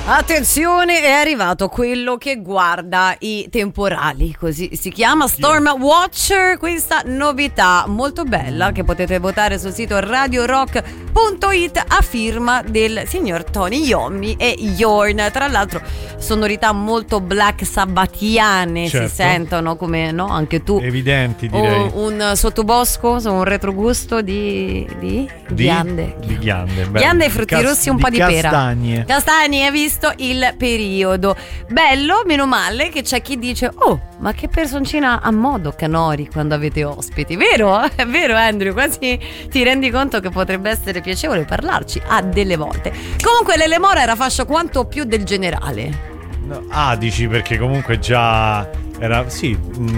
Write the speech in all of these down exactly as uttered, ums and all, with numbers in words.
Attenzione, è arrivato quello che guarda i temporali, così si chiama Storm Watcher, questa novità molto bella che potete votare sul sito radio rock punto it a firma del signor Tony Iommi e Yorn. Tra l'altro sonorità molto black sabbatiane, certo. Si sentono come, no? Anche tu. Evidenti, direi. O un sottobosco, un retrogusto di di, di ghiande. Di ghiande, ghiande e frutti Cas- rossi, un po' di pera. Castagne. Castagne, hai visto il periodo. Bello, meno male che c'è chi dice: oh, ma che personcina a modo Canori quando avete ospiti. Vero? È vero, Andrew? Quasi ti rendi conto che potrebbe essere piacevole parlarci a delle volte. Comunque l'Elemora era fascia quanto più del generale. No, ah, dici perché comunque già era, sì,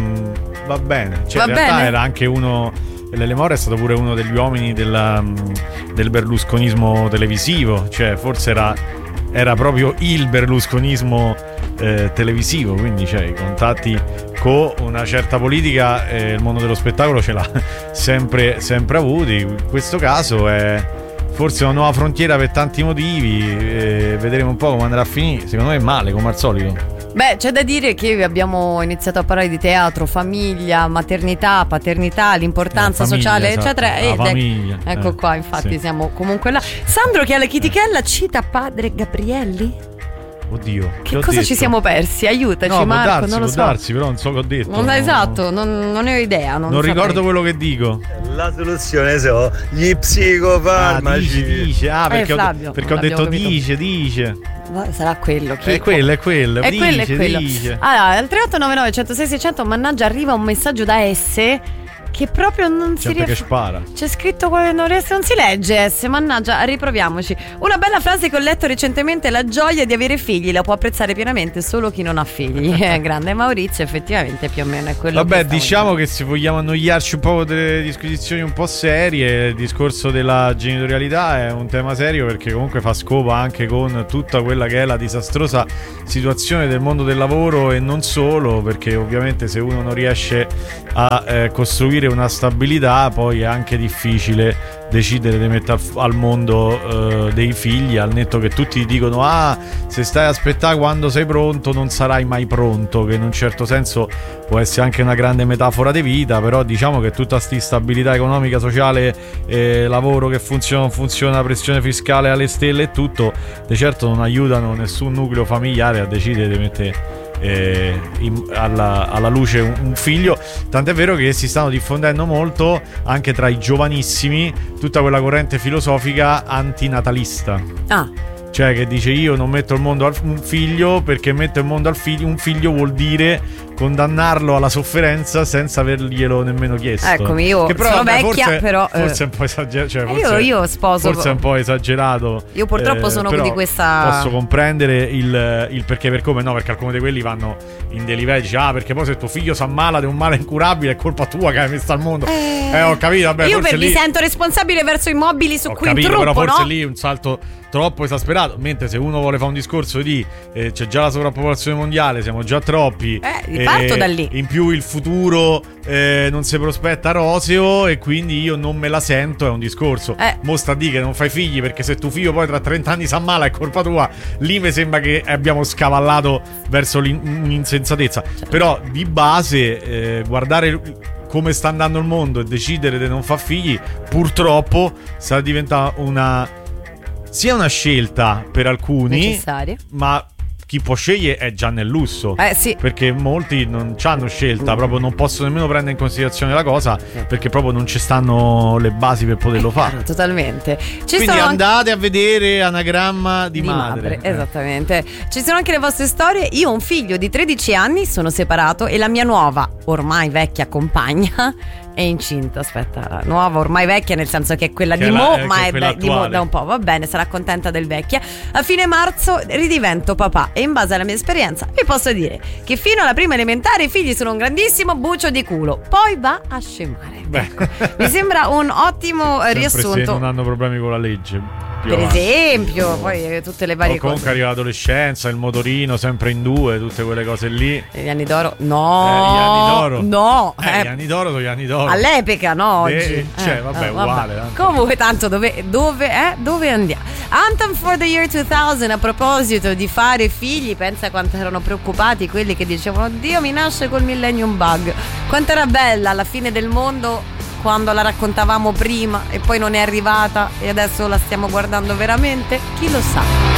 mh, va bene. Cioè, va in realtà bene. era anche uno. L'Elemora è stato pure uno degli uomini della, del berlusconismo televisivo. Cioè, forse era, era proprio il berlusconismo eh, televisivo. Quindi, cioè, i contatti con una certa politica, eh, il mondo dello spettacolo ce l'ha sempre, sempre avuti. In questo caso è forse una nuova frontiera per tanti motivi. Eh, vedremo un po' come andrà a finire. Secondo me è male, come al solito. Beh, c'è da dire che abbiamo iniziato a parlare di teatro, famiglia, maternità, paternità, l'importanza famiglia, sociale, esatto. eccetera. La Ed famiglia. Ecco, ecco eh, qua, infatti sì. Siamo comunque là. Sandro, che alla chitichella cita padre Gabrielli? Oddio, che cosa detto? Ci siamo persi? Aiutaci, no, Marco, darsi, non lo può so. darsi, però non so che ho detto. Non, no, esatto, non, non ne ho idea. Non, non saprei. ricordo quello che dico. La soluzione so gli psicofarmaci. Ah, dice, dice. Ah, perché, eh, Flavio, ho, perché ho detto capito. dice, dice. Sarà quello. Chi è quello, è quello. È dice, quello, è quello. Dice. Allora, al tre otto nove nove uno zero sei sei zero zero, mannaggia, arriva un messaggio da S che proprio non Gente si riesce. che spara. C'è scritto quello che non riesce, non si legge S, mannaggia, riproviamoci. Una bella frase che ho letto recentemente: la gioia di avere figli la può apprezzare pienamente solo chi non ha figli. È grande Maurizio, effettivamente più o meno è quello. Vabbè, che diciamo che se vogliamo annoiarci un po' delle disquisizioni un po' serie, il discorso della genitorialità è un tema serio, perché comunque fa scopa anche con tutta quella che è la disastrosa situazione del mondo del lavoro, e non solo, perché ovviamente se uno non riesce a eh, costruire una stabilità, poi è anche difficile decidere di mettere al mondo eh, dei figli, al netto che tutti dicono: ah, se stai a aspettare quando sei pronto non sarai mai pronto, che in un certo senso può essere anche una grande metafora di vita. Però diciamo che tutta sta stabilità economica, sociale, eh, lavoro che funziona, non funziona, pressione fiscale alle stelle e tutto, di certo non aiutano nessun nucleo familiare a decidere di mettere Eh, in, alla, alla luce un, un figlio. Tant'è vero che si stanno diffondendo molto anche tra i giovanissimi tutta quella corrente filosofica antinatalista. Ah. Cioè che dice: io non metto al mondo un figlio perché metto al mondo al figlio, un figlio vuol dire condannarlo alla sofferenza senza averglielo nemmeno chiesto. Eccomi, io che però, sono vabbè, vecchia, forse, però forse eh. è un po' esagerato, cioè, io, io sposo forse è un po' esagerato. Io purtroppo eh, sono però di questa. Posso comprendere il, il perché, per come, no, perché alcuni di quelli vanno in dei livelli, dice: ah, perché poi se tuo figlio si ammala di un male incurabile è colpa tua che hai messo al mondo. Eh, eh ho capito, vabbè, io forse per, lì mi sento responsabile verso i mobili su ho cui capito, truppo, però forse no? lì un salto troppo esasperato. Mentre se uno vuole fare un discorso di eh, c'è già la sovrappopolazione mondiale, siamo già troppi, eh, parto eh, da lì. In più il futuro eh, non si prospetta roseo, e quindi io non me la sento, è un discorso. eh. Mo sta a dire che non fai figli perché se tuo figlio poi tra trenta anni si ammala è colpa tua. Lì mi sembra che abbiamo scavallato verso l'insensatezza. Certo. Però di base eh, guardare come sta andando il mondo e decidere di non far figli, purtroppo sta diventando una sia una scelta per alcuni necessaria, ma chi può scegliere è già nel lusso, eh, sì. perché molti non c'hanno scelta, proprio non possono nemmeno prendere in considerazione la cosa, perché proprio non ci stanno le basi per poterlo è fare. chiaro, totalmente. Ci Quindi sono andate anche a vedere Anagramma di, di madre, madre. Esattamente. Ci sono anche le vostre storie. Io ho un figlio di tredici anni, sono separato e la mia nuova, ormai vecchia compagna è incinta. Aspetta, nuova ormai vecchia nel senso che è quella che di è Mo, la, ma è è be- di Mo da un po'. Va bene, sarà contenta del vecchia. A fine marzo ridivento papà e in base alla mia esperienza vi posso dire che fino alla prima elementare i figli sono un grandissimo bucio di culo, poi va a scemare. Ecco. Mi sembra un ottimo sempre riassunto. se non hanno problemi con la legge. più per avanti. esempio, poi eh, tutte le varie o comunque cose. arriva l'adolescenza, il motorino sempre in due, tutte quelle cose lì. Gli anni d'oro? No, Eh, gli anni d'oro. no, Eh, eh, gli anni d'oro sono gli anni d'oro. all'epoca, no, oggi. Eh, cioè, Eh, vabbè, eh, uguale, tanto. Comunque, tanto dove, dove, eh, dove andiamo? Anthem for the Year duemila, a proposito di fare figli, pensa quanto erano preoccupati quelli che dicevano: Dio, mi nasce col Millennium Bug. Quanto era bella alla fine del mondo quando la raccontavamo prima e poi non è arrivata e adesso la stiamo guardando veramente? Chi lo sa?